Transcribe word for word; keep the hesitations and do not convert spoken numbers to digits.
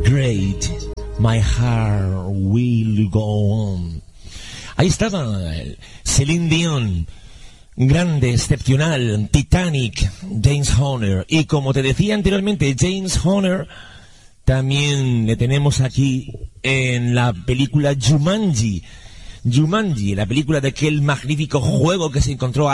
great, my heart will go on. Ahí estaba Celine Dion, grande, excepcional, Titanic, James Horner. Y como te decía anteriormente, James Horner también le tenemos aquí en la película Jumanji. Jumanji, la película de aquel magnífico juego que se encontró